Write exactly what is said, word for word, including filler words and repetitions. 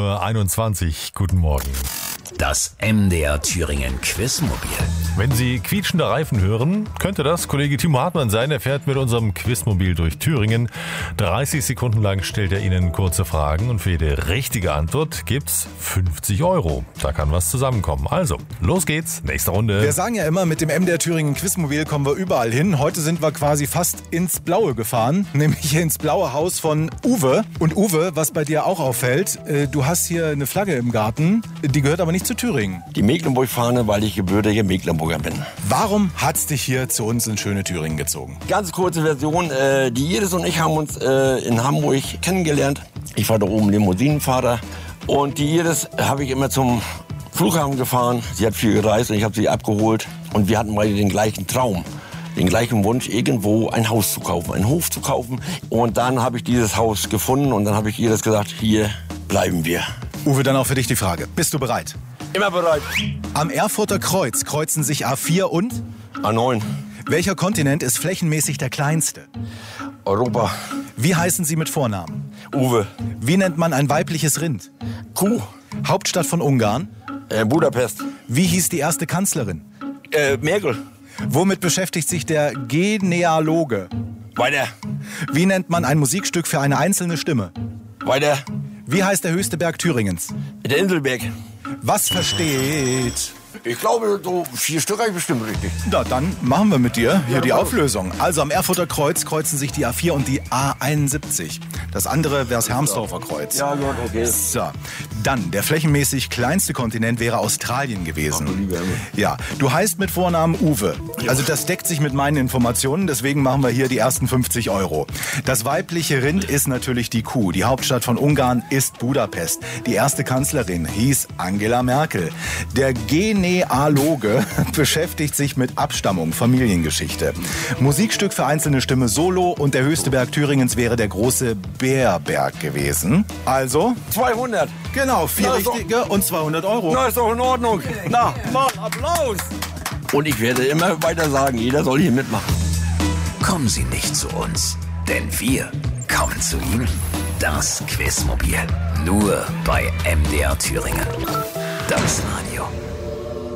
Uhr einundzwanzig. Guten Morgen. Das M D R Thüringen Quizmobil. Wenn Sie quietschende Reifen hören, könnte das Kollege Timo Hartmann sein. Er fährt mit unserem Quizmobil durch Thüringen. dreißig Sekunden lang stellt er Ihnen kurze Fragen und für jede richtige Antwort gibt's fünfzig Euro. Da kann was zusammenkommen. Also, los geht's. Nächste Runde. Wir sagen ja immer, mit dem M D R Thüringen Quizmobil kommen wir überall hin. Heute sind wir quasi fast ins Blaue gefahren, nämlich ins blaue Haus von Uwe. Und Uwe, was bei dir auch auffällt, du hast hier eine Flagge im Garten, die gehört aber nicht zu Thüringen. Die Mecklenburg-Fahne, weil ich gebürtiger Mecklenburger bin. Warum hat's dich hier zu uns in schöne Thüringen gezogen? Ganz kurze Version, äh, die Iris und ich haben uns äh, in Hamburg kennengelernt. Ich war da oben Limousinenfahrer und die Iris habe ich immer zum Flughafen gefahren. Sie hat viel gereist und ich habe sie abgeholt und wir hatten beide den gleichen Traum. Den gleichen Wunsch, irgendwo ein Haus zu kaufen, einen Hof zu kaufen. Und dann habe ich dieses Haus gefunden und dann habe ich Iris gesagt, hier bleiben wir. Uwe, dann auch für dich die Frage. Bist du bereit? Immer bereit. Am Erfurter Kreuz kreuzen sich A vier und? A neun. Welcher Kontinent ist flächenmäßig der kleinste? Europa. Wie heißen Sie mit Vornamen? Uwe. Wie nennt man ein weibliches Rind? Kuh. Hauptstadt von Ungarn? Äh, Budapest. Wie hieß die erste Kanzlerin? Äh, Merkel. Womit beschäftigt sich der Genealoge? Weiter. Wie nennt man ein Musikstück für eine einzelne Stimme? Weiter. Wie heißt der höchste Berg Thüringens? Der Inselberg. Was versteht? Ich glaube, so vier Stück habe ich bestimmt richtig. Na, dann machen wir mit dir hier die Auflösung. Also am Erfurter Kreuz kreuzen sich die A vier und die A einundsiebzig. Das andere wäre das Hermsdorfer Kreuz. Ja, gut, okay. So, dann, der flächenmäßig kleinste Kontinent wäre Australien gewesen. Ja, du heißt mit Vornamen Uwe. Also das deckt sich mit meinen Informationen, deswegen machen wir hier die ersten fünfzig Euro. Das weibliche Rind ist natürlich die Kuh. Die Hauptstadt von Ungarn ist Budapest. Die erste Kanzlerin hieß Angela Merkel. Der Genealoge beschäftigt sich mit Abstammung, Familiengeschichte. Musikstück für einzelne Stimme Solo und der höchste Berg Thüringens wäre der große Bärberg gewesen. Also? zweihundert. Genau, vier Na, richtige und zweihundert Euro. Na, ist doch in Ordnung. Na, mal Applaus. Und ich werde immer weiter sagen, jeder soll hier mitmachen. Kommen Sie nicht zu uns, denn wir kommen zu Ihnen. Das Quizmobil. Nur bei M D R Thüringen. Das Radio.